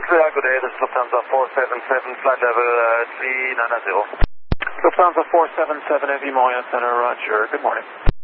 good day. This is Lufthansa 477, flight level 390. Lufthansa 477, Heavy Moya Center, roger. Good morning.